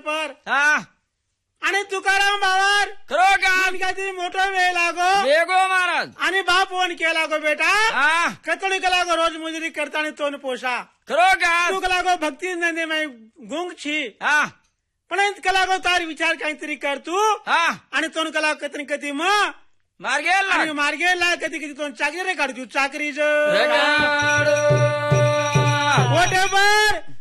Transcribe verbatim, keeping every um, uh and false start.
पर हा आणि तुकाराम बाबार खरो का काहीतरी मोठा वेळ लागो वेगो महाराज आणि बाप वन केला गो बेटा हा कतोडी केला गो रोज मजुरी करता आणि तोन पोषा खरो का तू केला गो भक्ती नंदे मैं गुंग छी हा पण केला गो तार विचार काहीतरी कर तू हा आणि तोन केला कधी कधी मग मार गेला आणि मार्गे ला कधी कधी तोन चाकरी काढतो चाकरी रगाडो वॉटेवर